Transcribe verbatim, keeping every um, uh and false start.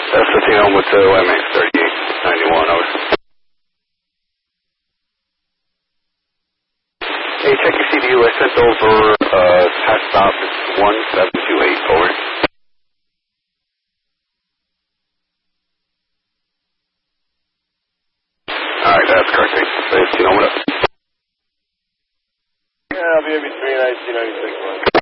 S fifteen home with uh, Y M X thirty-eight ninety-one, over. Hey, check your C D U. I sent over uh, test stop one seven two eight, over. Alright, that's correct. fifteen home, what up? Yeah, I'll be between nineteen ninety-six.